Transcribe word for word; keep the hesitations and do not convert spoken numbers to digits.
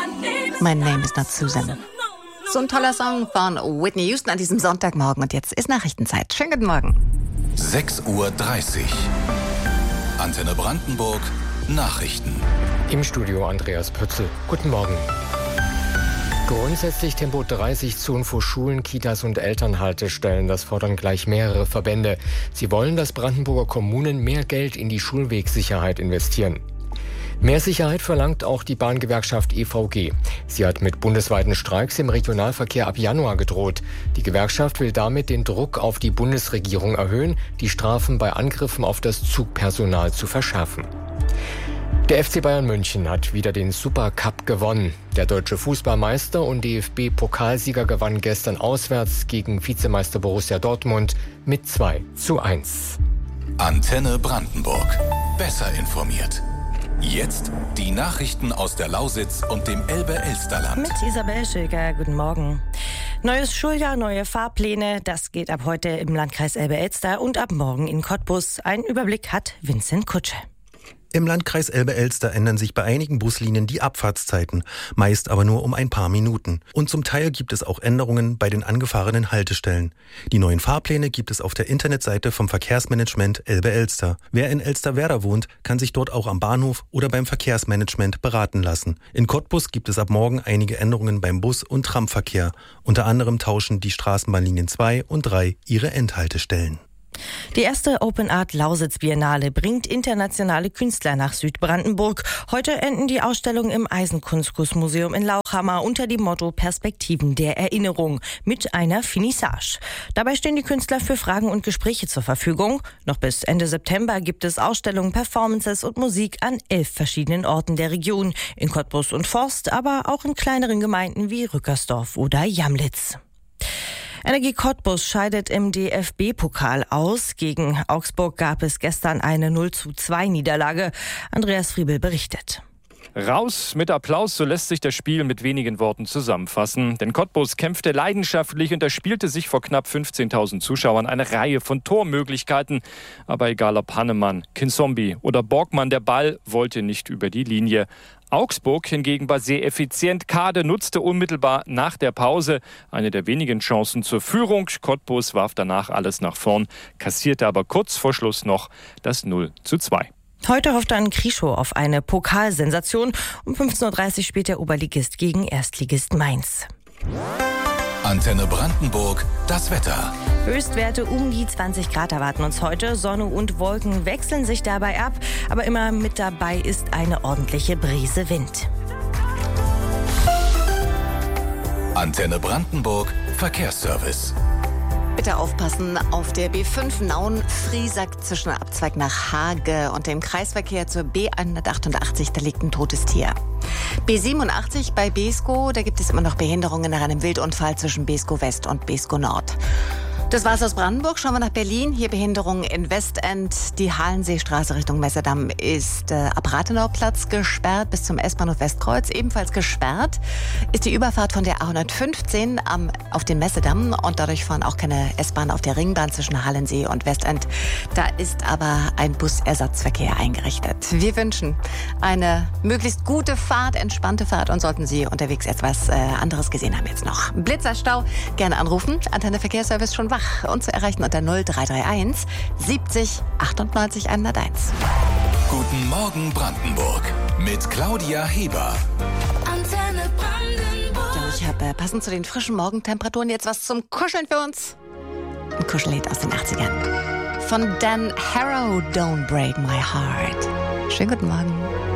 My name is not Susan. So ein toller Song von Whitney Houston an diesem Sonntagmorgen. Und jetzt ist Nachrichtenzeit. Schönen guten Morgen. sechs Uhr dreißig. Antenne Brandenburg. Nachrichten. Im Studio Andreas Pötzl. Guten Morgen. Grundsätzlich Tempo dreißig Zonen vor Schulen, Kitas und Elternhaltestellen. Das fordern gleich mehrere Verbände. Sie wollen, dass Brandenburger Kommunen mehr Geld in die Schulwegsicherheit investieren. Mehr Sicherheit verlangt auch die Bahngewerkschaft E V G. Sie hat mit bundesweiten Streiks im Regionalverkehr ab Januar gedroht. Die Gewerkschaft will damit den Druck auf die Bundesregierung erhöhen, die Strafen bei Angriffen auf das Zugpersonal zu verschärfen. Der F C Bayern München hat wieder den Supercup gewonnen. Der deutsche Fußballmeister und D F B-Pokalsieger gewann gestern auswärts gegen Vizemeister Borussia Dortmund mit zwei zu eins. Antenne Brandenburg. Besser informiert. Jetzt die Nachrichten aus der Lausitz und dem Elbe-Elsterland. Mit Isabel Schilger, guten Morgen. Neues Schuljahr, neue Fahrpläne, das geht ab heute im Landkreis Elbe-Elster und ab morgen in Cottbus. Ein Überblick hat Vincent Kutsche. Im Landkreis Elbe-Elster ändern sich bei einigen Buslinien die Abfahrtszeiten, meist aber nur um ein paar Minuten. Und zum Teil gibt es auch Änderungen bei den angefahrenen Haltestellen. Die neuen Fahrpläne gibt es auf der Internetseite vom Verkehrsmanagement Elbe-Elster. Wer in Elsterwerda wohnt, kann sich dort auch am Bahnhof oder beim Verkehrsmanagement beraten lassen. In Cottbus gibt es ab morgen einige Änderungen beim Bus- und Tramverkehr. Unter anderem tauschen die Straßenbahnlinien zwei und drei ihre Endhaltestellen. Die erste Open Art Lausitz Biennale bringt internationale Künstler nach Südbrandenburg. Heute enden die Ausstellungen im Eisenkunstmuseum in Lauchhammer unter dem Motto Perspektiven der Erinnerung mit einer Finissage. Dabei stehen die Künstler für Fragen und Gespräche zur Verfügung. Noch bis Ende September gibt es Ausstellungen, Performances und Musik an elf verschiedenen Orten der Region. In Cottbus und Forst, aber auch in kleineren Gemeinden wie Rückersdorf oder Jamlitz. Energie Cottbus scheidet im D F B-Pokal aus. Gegen Augsburg gab es gestern eine null zu zwei Niederlage. Andreas Friebel berichtet. Raus mit Applaus, so lässt sich das Spiel mit wenigen Worten zusammenfassen. Denn Cottbus kämpfte leidenschaftlich und erspielte sich vor knapp fünfzehntausend Zuschauern eine Reihe von Tormöglichkeiten. Aber egal ob Hannemann, Kinzombie oder Borgmann, der Ball wollte nicht über die Linie. Augsburg hingegen war sehr effizient. Kade nutzte unmittelbar nach der Pause eine der wenigen Chancen zur Führung. Cottbus warf danach alles nach vorn, kassierte aber kurz vor Schluss noch das null zu zwei. Heute hofft dann Krischow auf eine Pokalsensation. Um fünfzehn Uhr dreißig spielt der Oberligist gegen Erstligist Mainz. Antenne Brandenburg, das Wetter. Höchstwerte um die zwanzig Grad erwarten uns heute. Sonne und Wolken wechseln sich dabei ab. Aber immer mit dabei ist eine ordentliche Brise Wind. Antenne Brandenburg, Verkehrsservice. Bitte aufpassen auf der B fünf Nauen-Friesack zwischen Abzweig nach Hage und dem Kreisverkehr zur B hundertachtundachtzig, da liegt ein totes Tier. B siebenundachtzig bei Beeskow, da gibt es immer noch Behinderungen nach einem Wildunfall zwischen Beeskow West und Beeskow Nord. Das war's aus Brandenburg. Schauen wir nach Berlin. Hier Behinderungen in Westend. Die Halenseestraße Richtung Messerdamm ist äh, ab Rathenauplatz gesperrt bis zum S-Bahnhof Westkreuz. Ebenfalls gesperrt ist die Überfahrt von der A hundertfünfzehn am, auf den Messedamm. Und dadurch fahren auch keine S-Bahn auf der Ringbahn zwischen Halensee und Westend. Da ist aber ein Busersatzverkehr eingerichtet. Wir wünschen eine möglichst gute Fahrt, entspannte Fahrt. Und sollten Sie unterwegs etwas äh, anderes gesehen haben jetzt noch. Blitzerstau, gerne anrufen. Antenne Verkehrsservice schon wach und zu erreichen unter null drei drei eins siebzig achtundneunzig hunderteins. Guten Morgen Brandenburg mit Claudia Heber. Antenne Brandenburg. Ja, ich habe äh, passend zu den frischen Morgentemperaturen jetzt was zum Kuscheln für uns. Ein Kuschellied aus den achtzigern. Von Dan Harrow, Don't Break My Heart. Schönen guten Morgen.